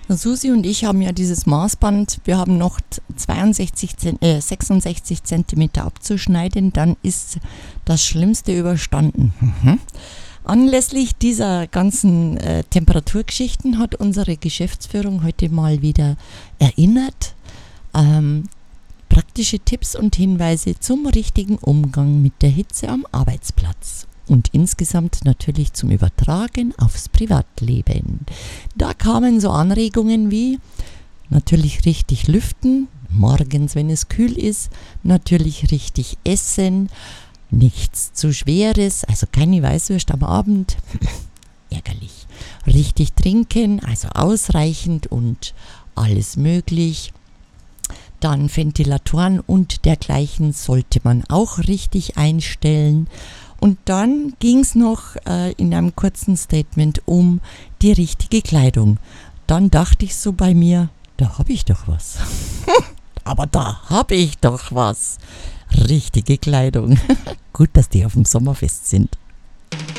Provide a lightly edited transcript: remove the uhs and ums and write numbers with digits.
Susi und ich haben ja dieses Maßband. Wir haben noch 66 Zentimeter abzuschneiden. Dann ist das Schlimmste überstanden. Anlässlich dieser ganzen Temperaturgeschichten hat unsere Geschäftsführung heute mal wieder erinnert. Praktische Tipps und Hinweise zum richtigen Umgang mit der Hitze am Arbeitsplatz. Und insgesamt natürlich zum Übertragen aufs Privatleben. Da kamen so Anregungen wie natürlich richtig lüften, morgens, wenn es kühl ist, natürlich richtig essen, nichts zu Schweres, also keine Weißwurst am Abend, ärgerlich. Richtig trinken, also ausreichend und alles möglich. Dann Ventilatoren und dergleichen sollte man auch richtig einstellen. Und dann ging es noch in einem kurzen Statement um die richtige Kleidung. Dann dachte ich so bei mir, da habe ich doch was. Aber da habe ich doch was. Richtige Kleidung. Gut, dass die auf dem Sommerfest sind.